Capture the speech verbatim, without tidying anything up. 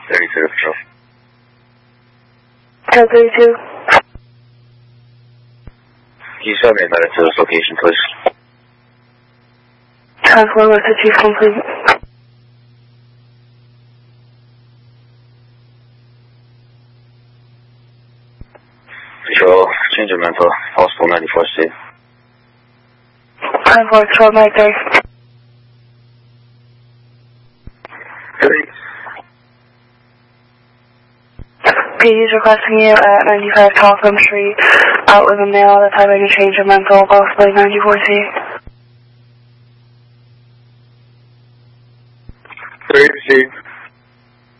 thirty-two, Patrol. ten thirty-two. Can you send me a letter to this location, please? ten four with the chief complete. Patrol, change of mental, possible ninety-four C. ten four, twelve night day. Three. P D's requesting you at ninety-five Talcum Street, out with a mail at the time of your change of mental, possibly ninety-four C. Three, C.